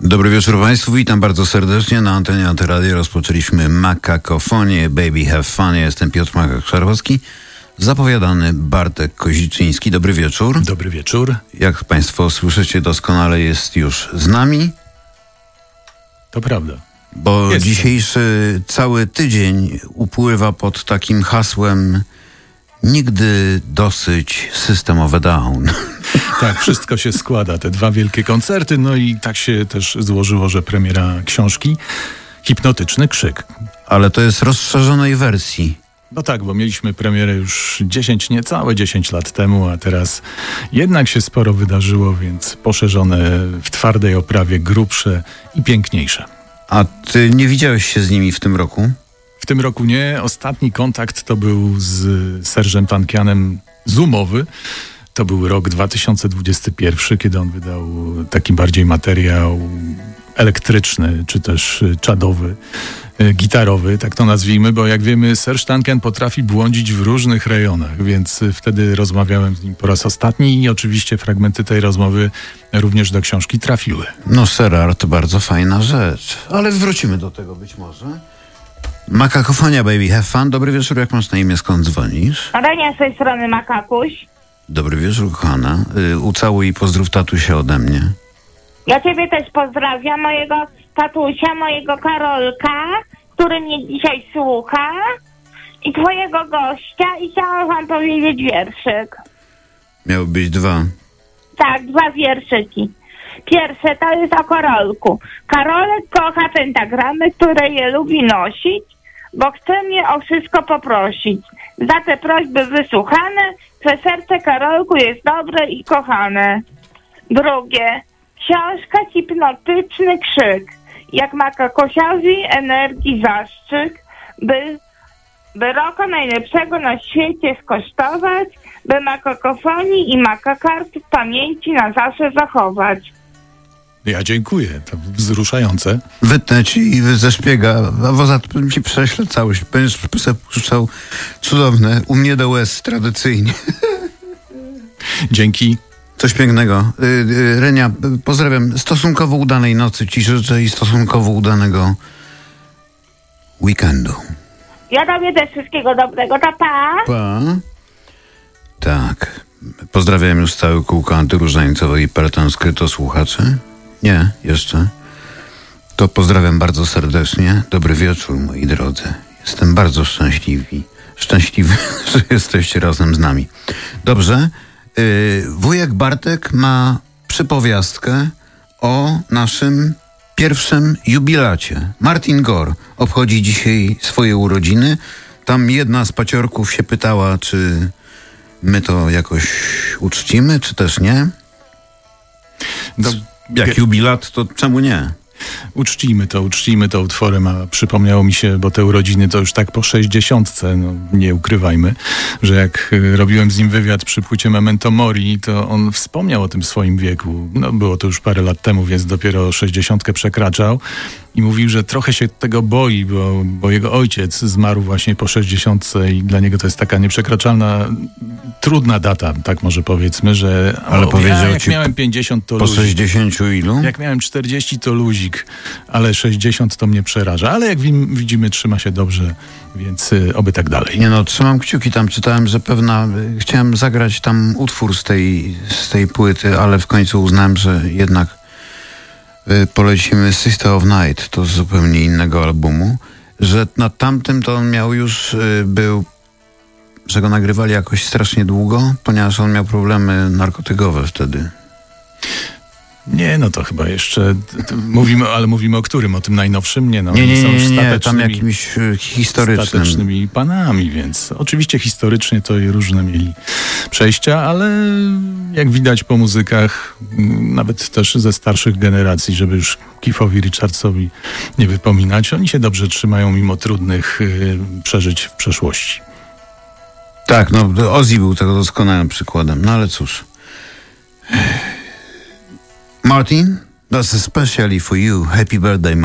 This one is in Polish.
Dobry wieczór Państwu, witam bardzo serdecznie. Na antenie Antyradia rozpoczęliśmy Makakofonię, Baby Have Fun. Ja jestem Piotr Makak-Szarkowski, zapowiadany Bartek Koziczyński. Dobry wieczór. Dobry wieczór. Jak Państwo słyszycie, doskonale jest już z nami. To prawda. Bo dzisiejszy cały tydzień upływa pod takim hasłem nigdy dosyć systemowe down. Tak, wszystko się składa. Te dwa wielkie koncerty, no i tak się też złożyło, że premiera książki Hipnotyczny Krzyk. Ale to jest rozszerzonej wersji. No tak, bo mieliśmy premierę już niecałe 10 lat temu, a teraz jednak się sporo wydarzyło, więc poszerzone w twardej oprawie, grubsze i piękniejsze. A ty nie widziałeś się z nimi w tym roku? W tym roku nie. Ostatni kontakt to był z Serge'em Tankianem zoomowy. To był rok 2021, kiedy on wydał taki bardziej materiał elektryczny, czy też czadowy, gitarowy, tak to nazwijmy, bo jak wiemy, Serge Tankian potrafi błądzić w różnych rejonach, więc wtedy rozmawiałem z nim po raz ostatni i oczywiście fragmenty tej rozmowy również do książki trafiły. No Serge, to bardzo fajna rzecz, ale wrócimy do tego być może. Makakofonia, Baby Have Fun. Dobry wieczór, jak masz na imię, skąd dzwonisz? Renia z tej strony Makakuś. Dobry wieczór, kochana. Ucałuj i pozdrów tatusia ode mnie. Ja ciebie też pozdrawiam, mojego tatusia, mojego Karolka, który mnie dzisiaj słucha, i twojego gościa, i chciałam wam powiedzieć wierszyk. Miały być dwa. Tak, dwa wierszyki. Pierwsze to jest o Karolku. Karolek kocha pentagramy, które je lubi nosić, bo chce mnie o wszystko poprosić. Za te prośby wysłuchane, twe serce, Karolku, jest dobre i kochane. Drugie. Książka Hipnotyczny Krzyk. Jak Makakosiowi energii zastrzyk, by roku najlepszego na świecie skosztować, by Makakofonii i Makakart w pamięci na zawsze zachować. Ja dziękuję, to wzruszające. Wytnę ci ze szpiega, a poza tym ci prześlę całość. Będziesz puszczał cudowne, u mnie do łez tradycyjnie. Dzięki. Coś pięknego. Renia, pozdrawiam. Stosunkowo udanej nocy ci życzę i stosunkowo udanego weekendu. Ja tobie też wszystkiego dobrego. To pa! Pa. Tak. Pozdrawiam już całe kółko antyróżańcowe i Peloton Skryto słuchaczy. Nie, jeszcze. To pozdrawiam bardzo serdecznie. Dobry wieczór, moi drodzy. Jestem bardzo szczęśliwy, że jesteście razem z nami. Dobrze. Wujek Bartek ma przypowiastkę o naszym pierwszym jubilacie. Martin Gore obchodzi dzisiaj swoje urodziny. Tam jedna z paciorków się pytała, czy my to jakoś uczcimy, czy też nie. Jak jubilat, to czemu nie? Uczcijmy to utworem, a przypomniało mi się, bo te urodziny to już tak po 60, no nie ukrywajmy, że jak robiłem z nim wywiad przy płycie Memento Mori, to on wspomniał o tym swoim wieku. No było to już parę lat temu, więc dopiero 60 przekraczał i mówił, że trochę się tego boi, bo jego ojciec zmarł właśnie po 60 i dla niego to jest taka nieprzekraczalna, trudna data, tak może powiedzmy, że... Ale powiedział jak ci miałem 50 to po luzik. 60 ilu? Jak miałem 40 to luzik, ale 60 to mnie przeraża. Ale jak widzimy, trzyma się dobrze, więc oby tak dalej. Nie no, trzymam kciuki. Tam czytałem, że chciałem zagrać tam utwór z tej płyty, ale w końcu uznałem, że jednak polecimy Sister of Night, to z zupełnie innego albumu, że na tamtym to on miał już, że go nagrywali jakoś strasznie długo, ponieważ on miał problemy narkotykowe wtedy. Nie, no to chyba jeszcze mówimy o którym? O tym najnowszym? Nie, no. Nie, tam jakimś statecznymi panami, więc oczywiście historycznie to i różne mieli przejścia, ale jak widać po muzykach, nawet też ze starszych generacji, żeby już Keithowi Richardsowi nie wypominać, oni się dobrze trzymają mimo trudnych przeżyć w przeszłości. Tak, no Ozzy był tego doskonałym przykładem, no ale cóż. Martin, that's especially for you. Happy birthday,